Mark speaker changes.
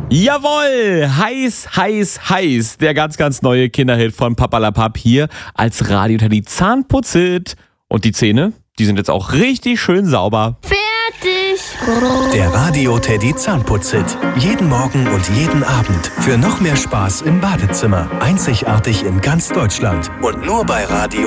Speaker 1: Jawohl, heiß, heiß, heiß. Der ganz, ganz neue Kinderhit von Papalapap hier als Radio Teddy Zahnputzit. Und die Zähne, die sind jetzt auch richtig schön sauber.
Speaker 2: Fertig.
Speaker 3: Der Radio Teddy Zahnputzit. Jeden Morgen und jeden Abend. Für noch mehr Spaß im Badezimmer. Einzigartig in ganz Deutschland. Und nur bei Radio